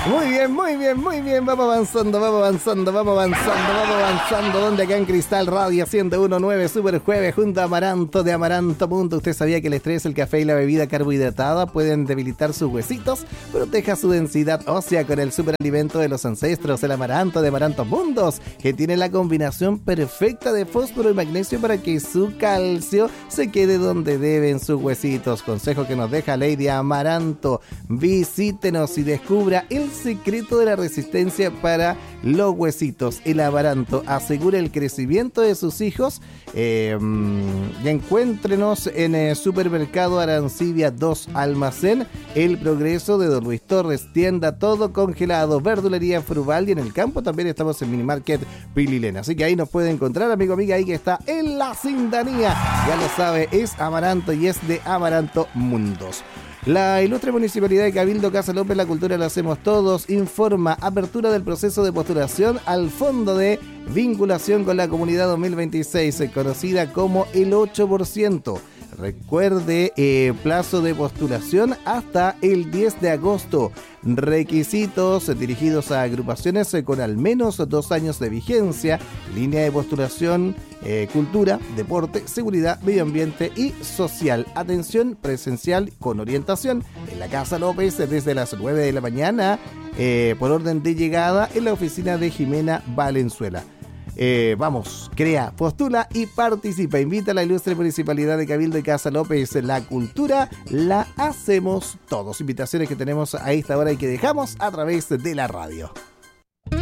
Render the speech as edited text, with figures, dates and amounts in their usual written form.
Muy bien, muy bien, muy bien. Vamos avanzando. Donde acá en Cristal Radio 101.9 Super Jueves junto a Amaranto de Amaranto Mundo. ¿Usted sabía que el estrés, el café y la bebida carbohidratada pueden debilitar sus huesitos? Proteja su densidad ósea con el superalimento de los ancestros, el Amaranto de Amaranto Mundos, que tiene la combinación perfecta de fósforo y magnesio para que su calcio se quede donde deben sus huesitos. Consejo que nos deja Lady Amaranto. Visítenos y descubra el secreto de la resistencia para los huesitos. El Amaranto asegura el crecimiento de sus hijos. Y encuéntrenos en Supermercado Arancibia 2 Almacén El Progreso de Don Luis Torres, tienda todo congelado, verdulería Fruval, y en el campo también estamos en Minimarket Pililena. Así que ahí nos puede encontrar, amigo, amiga, ahí que está en la sintonía. Ya lo sabe, es Amaranto y es de Amaranto Mundos. La ilustre Municipalidad de Cabildo Casa López, la cultura la hacemos todos, informa apertura del proceso de postulación al Fondo de Vinculación con la Comunidad 2026, conocida como el 8%. Recuerde, plazo de postulación hasta el 10 de agosto. Requisitos dirigidos a agrupaciones con al menos 2 años de vigencia. Línea de postulación, cultura, deporte, seguridad, medio ambiente y social. Atención presencial con orientación en la Casa López desde las 9 de la mañana por orden de llegada en la oficina de Jimena Valenzuela. Vamos, crea, postula y participa. Invita a la ilustre Municipalidad de Cabildo y Casa López. La cultura la hacemos todos. Invitaciones que tenemos a esta hora y que dejamos a través de la radio.